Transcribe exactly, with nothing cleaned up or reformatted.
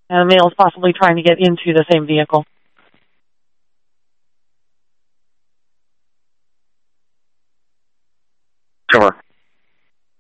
and a male is possibly trying to get into the same vehicle. Sure.